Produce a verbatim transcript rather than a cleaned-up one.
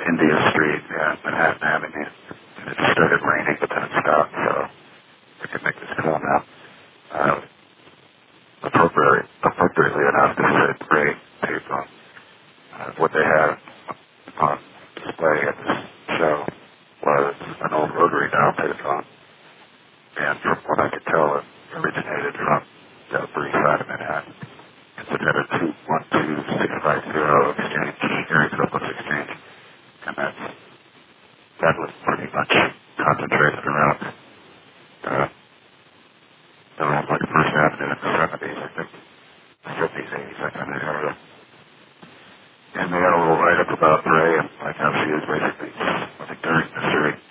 India Street, yeah, Manhattan Avenue. And it started raining, but then it stopped, so we could make this call now. Uh, appropriately, appropriately enough, this is a great payphone. Uh, what they had on display at this show was an old rotary dial payphone. And from what I could tell, it originated from the Upper East Side of Manhattan. It's at a two one two six five zero exchange, area code plus exchange. And that's, that was pretty much concentrated around uh, around like First Avenue in the seventies, I think. seventies, eighties, that kind of area. And they had a little write-up about Ray and like how she is basically, I think, during the series.